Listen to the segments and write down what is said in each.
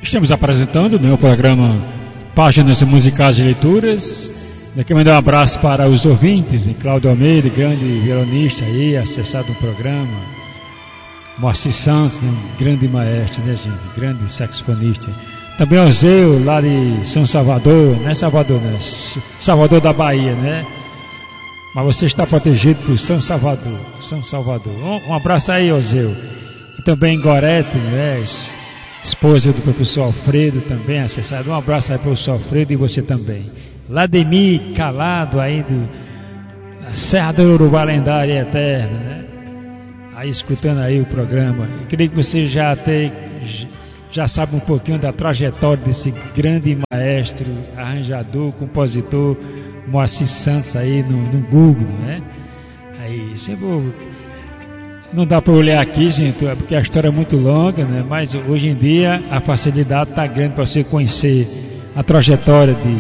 Estamos apresentando o programa Páginas Musicais e Leituras. Aqui mandar um abraço para os ouvintes, Cláudio Almeida, grande violonista aí, acessado o programa. Moacir Santos, um grande maestro, né, gente? Grande saxofonista. Também o Zeu, lá de São Salvador, não é Salvador, né? Salvador da Bahia, né? Mas você está protegido por São Salvador. São Salvador. Um abraço aí, Zeu. E também Gorete, né? Esposa do professor Alfredo, também acessado. Um abraço aí para o professor Alfredo e você também. Lademir Calado, aí da Serra do Urubá Lendária Eterna, né? Aí escutando aí o programa. Eu creio que você já sabe um pouquinho da trajetória desse grande maestro, arranjador, compositor, Moacir Santos aí no Google, né? Aí sempre não dá para olhar aqui, gente, porque a história é muito longa, né? Mas hoje em dia a facilidade está grande para você conhecer a trajetória de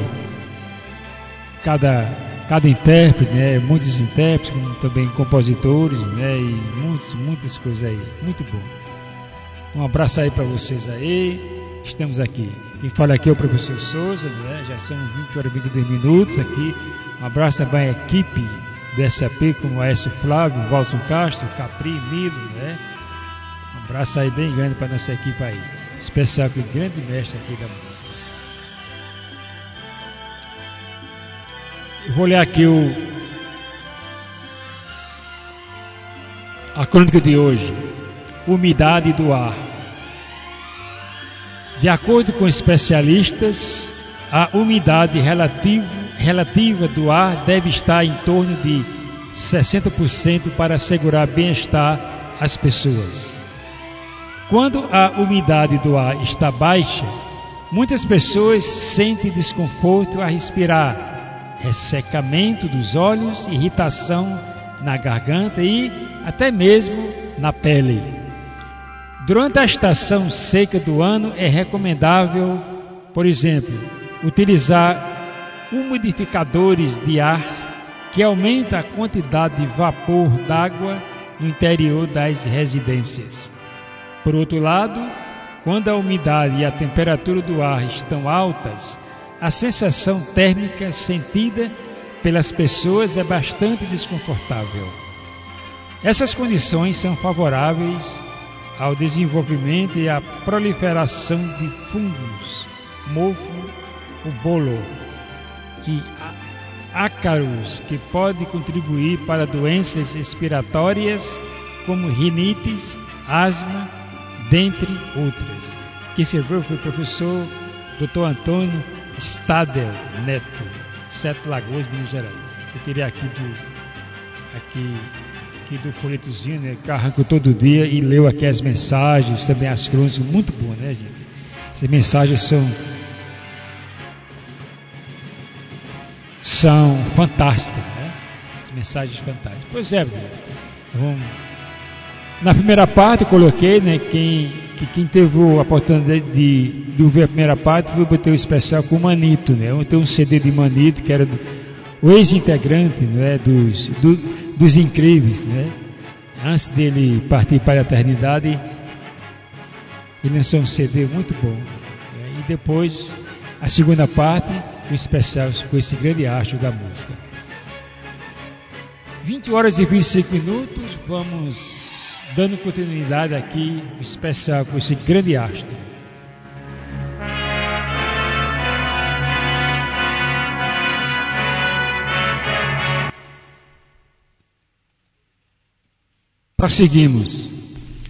cada intérprete, né? Muitos intérpretes, como também compositores, né? E muitas coisas aí. Muito bom. Um abraço aí para vocês aí. Estamos aqui. Quem fala aqui é o professor Souza, né? Já são 20 horas e 22 minutos aqui. Um abraço também à equipe do SAP, como o Aécio Flávio, Walson Castro, Capri, Milo, né? Um abraço aí bem grande para nossa equipe aí. Especial que grande mestre aqui da música. Eu vou ler aqui a crônica de hoje. Umidade do ar. De acordo com especialistas, a umidade relativa do ar deve estar em torno de 60% para assegurar bem-estar às pessoas. Quando a umidade do ar está baixa, muitas pessoas sentem desconforto a respirar, ressecamento dos olhos, irritação na garganta e até mesmo na pele. Durante a estação seca do ano é recomendável, por exemplo, utilizar umidificadores de ar que aumentam a quantidade de vapor d'água no interior das residências. Por outro lado, quando a umidade e a temperatura do ar estão altas, a sensação térmica sentida pelas pessoas é bastante desconfortável. Essas condições são favoráveis ao desenvolvimento e à proliferação de fungos, mofo, o bolo e ácaros que podem contribuir para doenças respiratórias como rinites, asma, dentre outras. Quem serviu foi o professor Dr. Antônio Stadel Neto, Sete Lagoas, Minas Gerais. Eu queria aqui do folhetozinho, né, que arranco todo dia e leu aqui as mensagens, também as crônicas, muito bom, né, gente? Essas mensagens são fantásticas, né? As mensagens fantásticas. Pois é, na primeira parte eu coloquei, né, quem teve a oportunidade de ver a primeira parte, eu botei o especial com o Manito, né? Eu tenho um CD de Manito, que era o ex-integrante, né, dos Incríveis, né? Antes dele partir para a eternidade, ele lançou um CD muito bom, né? E depois a segunda parte, o especial com esse grande astro da música. 20 horas e 25 minutos, vamos dando continuidade aqui, o especial com esse grande astro. Prosseguimos.